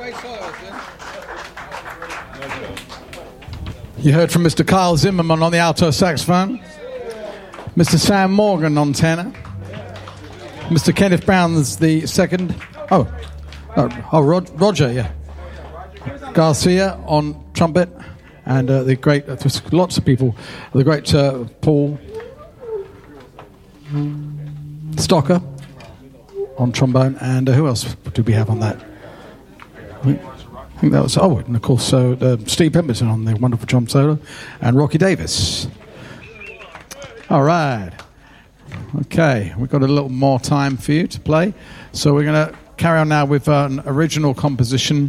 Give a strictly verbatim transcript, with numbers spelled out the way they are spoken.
You heard from Mister Kyle Zimmerman on the alto saxophone, Mister Sam Morgan on tenor, Mister Kenneth Brown's the second. Oh, oh, oh Rod, Roger, yeah. Garcia on trumpet, and uh, the great, uh, there's lots of people, the great uh, Paul Stocker on trombone, and uh, who else did we have on that? I think that was, oh, and of course, uh, uh, Steve Pemberton on the wonderful drum solo, and Rocky Davis. All right. Okay, we've got a little more time for you to play, so we're going to carry on now with uh, an original composition